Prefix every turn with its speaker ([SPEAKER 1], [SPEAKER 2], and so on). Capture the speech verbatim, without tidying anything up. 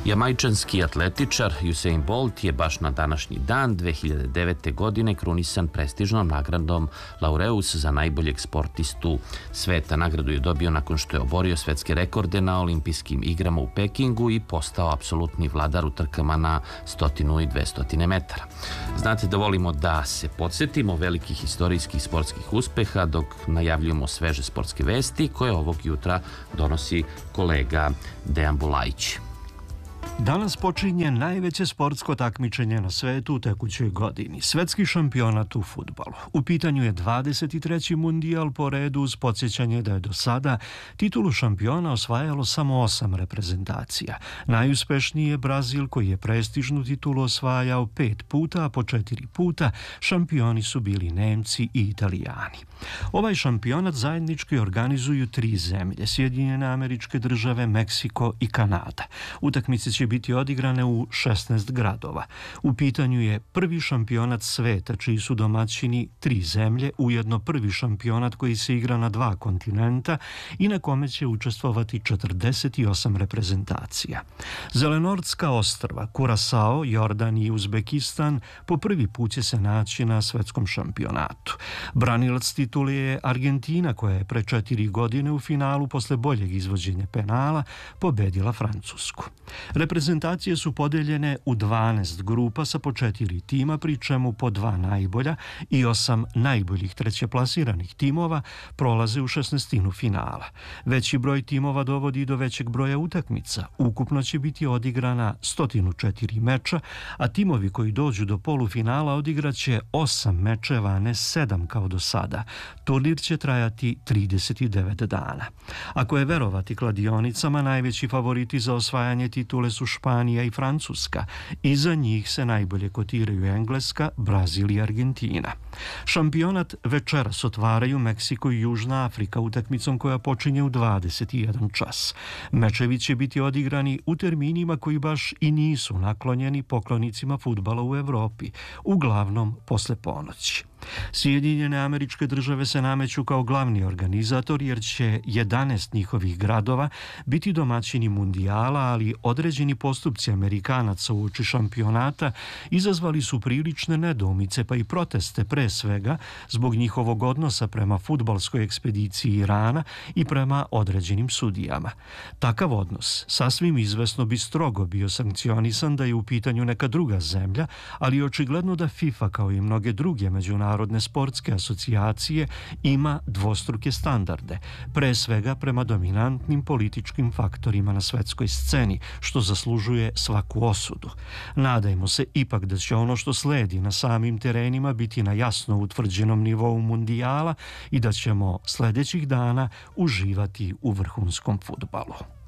[SPEAKER 1] Jamajčanski atletičar Usain Bolt je baš na današnji dan dve hiljade devete. godine krunisan prestižnom nagradom Laureus za najboljeg sportistu sveta. Nagradu je dobio nakon što je oborio svetske rekorde na olimpijskim igrama u Pekingu i postao apsolutni vladar u trkama na stotinu i dvestotine metara. Znate da volimo da se podsjetimo velikih istorijskih sportskih uspeha dok najavljujemo sveže sportske vesti koje ovog jutra donosi kolega Dejan Bulajić.
[SPEAKER 2] Danas počinje najveće sportsko takmičenje na svetu u tekućoj godini, svetski šampionat u fudbalu. U pitanju je dvadeset treći mundijal po redu uz podsjećanje da je do sada titulu šampiona osvajalo samo osam reprezentacija. Najuspešniji je Brazil koji je prestižnu titulu osvajao pet puta, a po četiri puta šampioni su bili Nemci i Italijani. Ovaj šampionat zajednički organizuju tri zemlje, Sjedinjene Američke Države, Meksiko i Kanada. Utakmice će biti odigrane u šesnaest gradova. U pitanju je prvi šampionat sveta, čiji su domaćini tri zemlje, ujedno prvi šampionat koji se igra na dva kontinenta i na kome će učestvovati četrdeset osam reprezentacija. Zelenortska ostrva, Kurasao, Jordan i Uzbekistan po prvi put će se naći na svetskom šampionatu. Branilac titule je Argentina koja je pre četiri godine u finalu posle boljeg izvođenja penala pobedila Francusku. Reprezentacije su podeljene u dvanaest grupa sa po četiri tima, pri čemu po dva najbolja i osam najboljih trećeplasiranih timova prolaze u šesnaestinu finala. Veći broj timova dovodi do većeg broja utakmica. Ukupno će biti odigrana sto četiri meča, a timovi koji dođu do polufinala odigraće osam mečeva, a ne sedam kao do sada. Turnir će trajati trideset devet dana. Ako je verovati kladionicama, najveći favoriti za osvajanje titule su Španija i Francuska. Iza njih se najbolje kotiraju Engleska, Brazil i Argentina. Šampionat večeras otvaraju Meksiko i Južna Afrika utakmicom koja počinje u dvadeset jedan čas. Mečevi će biti odigrani u terminima koji baš i nisu naklonjeni poklonicima fudbala u Evropi, uglavnom posle ponoći. Sjedinjene Američke Države se nameću kao glavni organizator jer će jedanaest njihovih gradova biti domaćini mundijala, ali određeni postupci Amerikanaca uoči šampionata izazvali su prilične nedoumice pa i proteste, pre svega zbog njihovog odnosa prema fudbalskoj ekspediciji Irana i prema određenim sudijama. Takav odnos sasvim izvesno bi strogo bio sankcionisan da je u pitanju neka druga zemlja, ali očigledno da FIFA kao i mnoge druge međunarodne Narodne sportske asocijacije ima dvostruke standarde, pre svega prema dominantnim političkim faktorima na svetskoj sceni, što zaslužuje svaku osudu. Nadajmo se ipak da će ono što sledi na samim terenima biti na jasno utvrđenom nivou mundijala i da ćemo sledećih dana uživati u vrhunskom fudbalu.